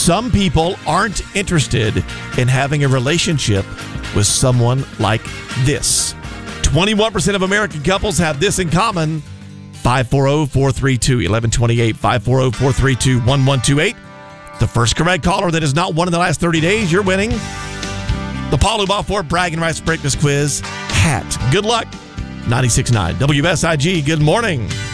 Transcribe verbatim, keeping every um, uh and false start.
Some people aren't interested in having a relationship with someone like this. twenty-one percent of American couples have this in common. five four zero, four three two, one one two eight, five four zero, four three two, one one two eight. The first correct caller that has not won in the last thirty days, you're winning the Paul Ford Bragging Rights Breakfast Quiz hat. Good luck. ninety-six point nine W S I G, good morning.